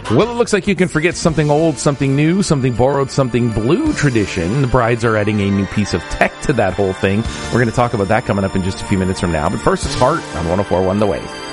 Well, it looks like you can forget something old, something new, something borrowed, something blue tradition. The brides are adding a new piece of tech to that whole thing. We're going to talk about that coming up in just a few minutes from now. But first, it's Heart on 104.1 The Wave.